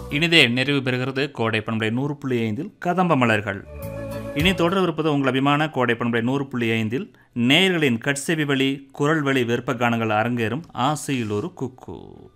இனிதே நிறைவு பெறுகிறது கோடை பண்பலை 100.5 கதம்ப மலர்கள். இனி தொடரவிருப்பது உங்கள் அபிமான கோடை பண்பலை 100.5 நேயர்களின் கட்செவி வழி குரல் வழி விருப்ப கானங்கள் அரங்கேறும் ஆசையில் ஒரு குக்கு.